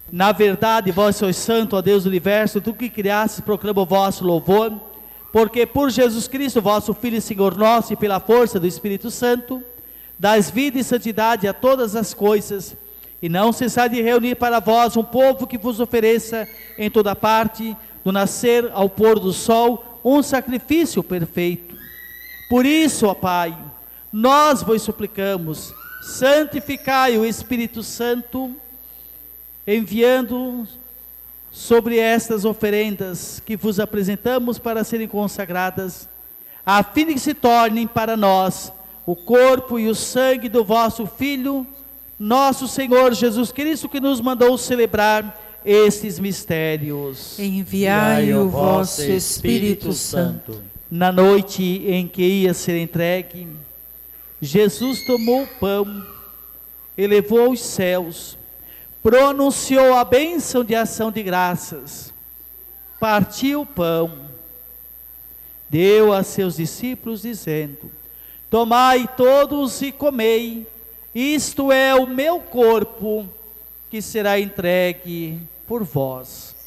Na verdade, vós sois santo, ó Deus do universo, tu que criastes, proclama o vosso louvor, porque por Jesus Cristo, vosso Filho e Senhor nosso, e pela força do Espírito Santo, dás vida e santidade a todas as coisas, e não cessai de reunir para vós um povo que vos ofereça em toda parte, do nascer ao pôr do sol, um sacrifício perfeito. Por isso, ó Pai, nós vos suplicamos, santificai o Espírito Santo, enviando sobre estas oferendas que vos apresentamos para serem consagradas, a fim de que se tornem para nós o corpo e o sangue do vosso Filho, nosso Senhor Jesus Cristo, que nos mandou celebrar estes mistérios. Enviai o vosso Espírito Santo. Na noite em que ia ser entregue, Jesus tomou o pão, elevou aos céus, pronunciou a bênção de ação de graças, partiu o pão, deu a seus discípulos dizendo: tomai todos e comei, isto é o meu corpo, que será entregue por vós.